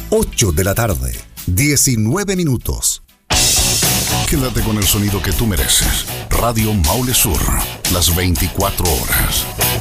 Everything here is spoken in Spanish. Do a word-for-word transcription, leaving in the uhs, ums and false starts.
ocho de la tarde, diecinueve minutos. Quédate con el sonido que tú mereces. Radio Maule Sur, las veinticuatro horas.